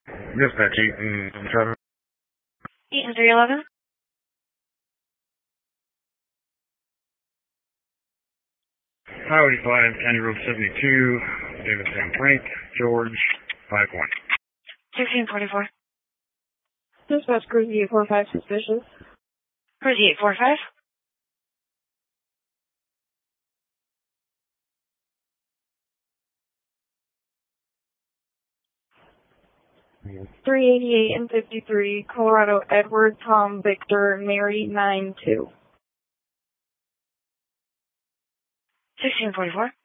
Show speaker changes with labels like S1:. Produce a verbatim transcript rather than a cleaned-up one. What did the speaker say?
S1: Dispatch Eaton, Trevor.
S2: Eaton three eleven.
S1: Highway five, County Road seventy-two, David Sam Frank, George, five one.
S2: sixteen forty-four.
S3: Dispatch Cruzy eight four five, suspicious.
S2: Cruzy eight four five.
S3: three eighty-eight and fifty-three, Colorado Edward, Tom, Victor, Mary, nine two.
S2: sixteen forty-four.